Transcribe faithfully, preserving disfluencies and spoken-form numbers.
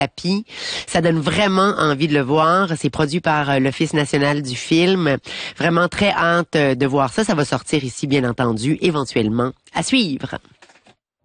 tapis. Ça donne vraiment envie de le voir. C'est produit par l'Office national du film. Vraiment très hâte de voir ça. Ça va sortir ici, bien entendu, éventuellement à suivre.